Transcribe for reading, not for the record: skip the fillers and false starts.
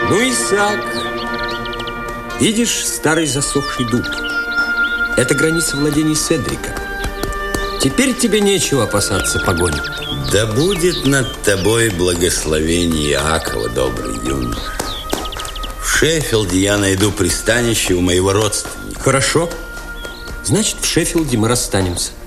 Ну, Исаак, видишь старый засохший дуб? Это граница владений Седрика. Теперь тебе нечего опасаться погони. Да будет над тобой благословение Иакова, добрый юноша. В Шеффилде я найду пристанище у моего родственника. Хорошо. Значит, в Шеффилде мы расстанемся.